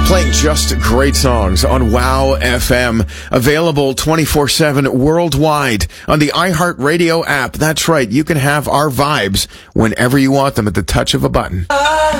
Playing just great songs on WOW FM. Available 24/7 worldwide on the iHeartRadio app. That's right. You can have our vibes whenever you want them at the touch of a button.